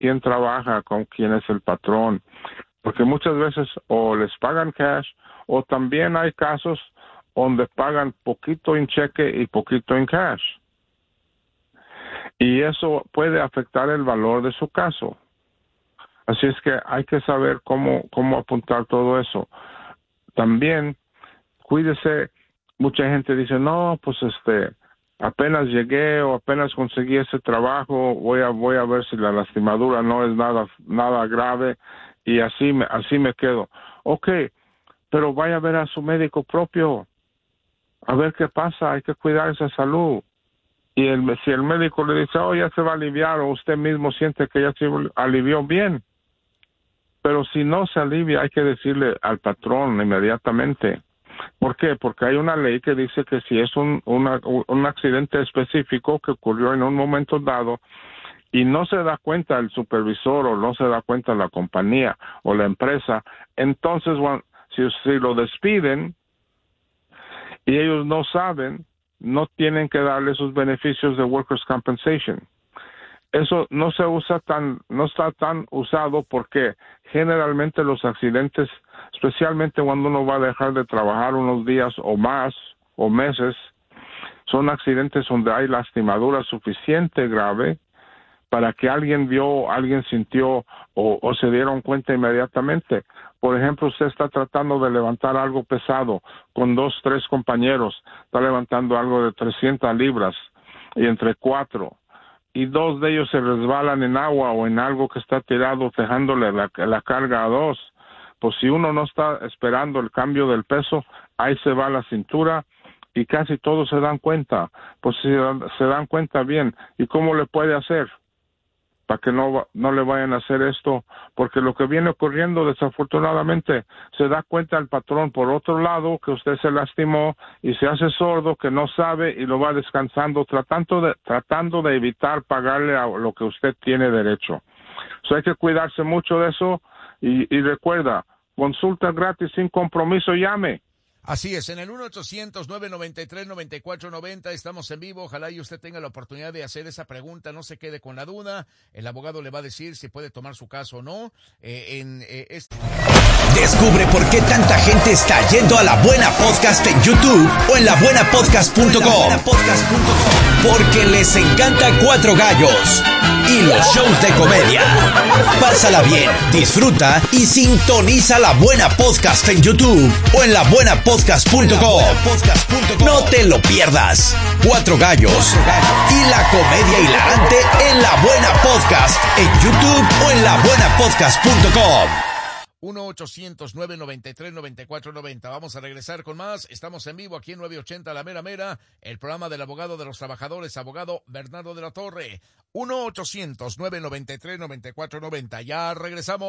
quién trabaja, con quién es el patrón, porque muchas veces o les pagan cash o también hay casos donde pagan poquito en cheque y poquito en cash. Y eso puede afectar el valor de su caso. Así es que hay que saber cómo apuntar todo eso. También, cuídese, mucha gente dice, no, pues apenas llegué o apenas conseguí ese trabajo, voy a ver si la lastimadura no es nada grave y así me quedo. Okay, pero vaya a ver a su médico propio, a ver qué pasa, hay que cuidar esa salud. Y si el médico le dice, ya se va a aliviar, o usted mismo siente que ya se alivió, bien. Pero si no se alivia, hay que decirle al patrón inmediatamente. ¿Por qué? Porque hay una ley que dice que si es un accidente específico que ocurrió en un momento dado y no se da cuenta el supervisor o no se da cuenta la compañía o la empresa, entonces si lo despiden y ellos no saben, no tienen que darle sus beneficios de Workers' Compensation. Eso no está tan usado porque generalmente los accidentes, especialmente cuando uno va a dejar de trabajar unos días o más o meses, son accidentes donde hay lastimadura suficiente grave para que alguien vio, alguien sintió o se dieron cuenta inmediatamente. Por ejemplo, usted está tratando de levantar algo pesado con 2, 3 compañeros, está levantando algo de 300 libras y entre 4, y 2 de ellos se resbalan en agua o en algo que está tirado, dejándole la carga a 2. Pues si uno no está esperando el cambio del peso, ahí se va la cintura y casi todos se dan cuenta. Pues si se dan cuenta bien, ¿y cómo le puede hacer? Para que no le vayan a hacer esto, porque lo que viene ocurriendo desafortunadamente se da cuenta el patrón por otro lado que usted se lastimó y se hace sordo, que no sabe y lo va descansando tratando de evitar pagarle a lo que usted tiene derecho. Hay que cuidarse mucho de eso y recuerda, consulta gratis sin compromiso, llame. Así es, en el 1-800-993-9490 estamos en vivo. Ojalá y usted tenga la oportunidad de hacer esa pregunta, no se quede con la duda. El abogado le va a decir si puede tomar su caso o no. Descubre por qué tanta gente está yendo a La Buena Podcast en YouTube o en labuenapodcast.com. Porque les encanta Cuatro Gallos y los shows de comedia. Pásala bien, disfruta y sintoniza La Buena Podcast en YouTube o en labuenapodcast.com. No te lo pierdas. Cuatro Gallos y la comedia hilarante en La Buena Podcast en YouTube o en labuenapodcast.com. 1-800-993-9490. Vamos a regresar con más. Estamos en vivo aquí en 980 La Mera Mera, el programa del abogado de los trabajadores, abogado Bernardo de la Torre. 1-800-993-9490. Ya regresamos.